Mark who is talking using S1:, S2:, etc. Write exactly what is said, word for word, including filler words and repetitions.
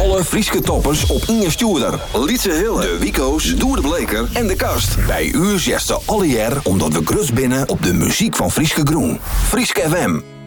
S1: Alle Frieske toppers op Inge Stuurder. Lietse Hille, de Wico's, Doer de Bleker en de Kast. Bij u zesde alle jaar omdat we grus binnen op de muziek van Frieske Groen. Frieske F M.